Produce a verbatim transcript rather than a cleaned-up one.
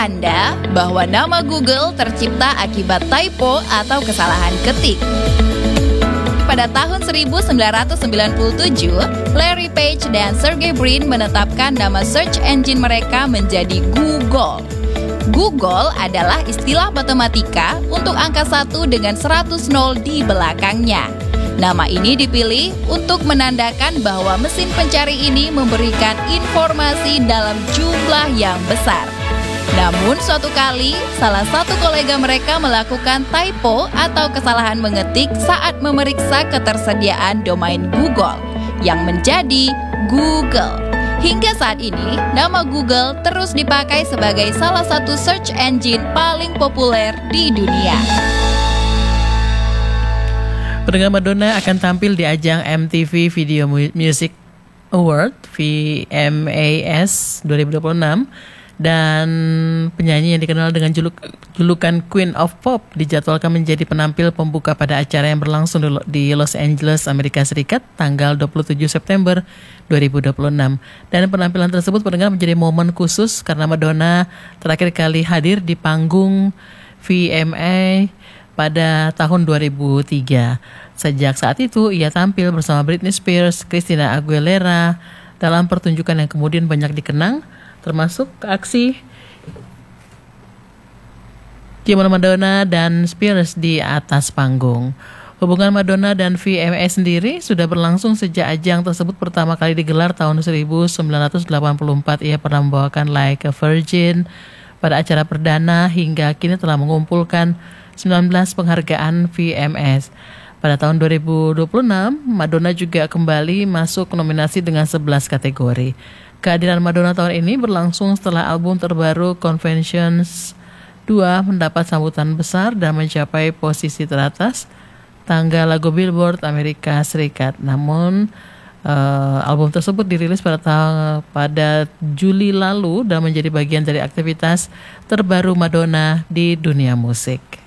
Anda bahwa nama Google tercipta akibat typo atau kesalahan ketik? Pada tahun seribu sembilan ratus sembilan puluh tujuh, Larry Page dan Sergey Brin menetapkan nama search engine mereka menjadi Google. Google adalah istilah matematika untuk angka satu dengan seratus nol di belakangnya. Nama ini dipilih untuk menandakan bahwa mesin pencari ini memberikan informasi dalam jumlah yang besar. Namun suatu kali, salah satu kolega mereka melakukan typo atau kesalahan mengetik saat memeriksa ketersediaan domain Google, yang menjadi Google. Hingga saat ini, nama Google terus dipakai sebagai salah satu search engine paling populer di dunia. Pendengar, Madonna akan tampil di ajang M T V Video Music Award V M A S dua ribu dua puluh enam dan penyanyi yang dikenal dengan juluk, julukan Queen of Pop dijadwalkan menjadi penampil pembuka pada acara yang berlangsung di Los Angeles, Amerika Serikat tanggal dua puluh tujuh September dua ribu dua puluh enam. Dan penampilan tersebut pendengar menjadi momen khusus karena Madonna terakhir kali hadir di panggung V M A pada tahun dua ribu tiga. Sejak saat itu, ia tampil bersama Britney Spears, Christina Aguilera dalam pertunjukan yang kemudian banyak dikenang, termasuk aksi ciuman Madonna dan Spears di atas panggung. Hubungan Madonna dan V M A sendiri sudah berlangsung sejak ajang tersebut pertama kali digelar tahun seribu sembilan ratus delapan puluh empat. Ia pernah membawakan Like a Virgin pada acara perdana hingga kini telah mengumpulkan sembilan belas penghargaan V M S. Pada tahun dua ribu dua puluh enam, Madonna juga kembali masuk nominasi dengan sebelas kategori. Kehadiran Madonna tahun ini berlangsung setelah album terbaru Conventions dua mendapat sambutan besar dan mencapai posisi teratas tangga lagu Billboard Amerika Serikat. Namun, uh, album tersebut dirilis pada tahun, pada Juli lalu dan menjadi bagian dari aktivitas terbaru Madonna di dunia musik.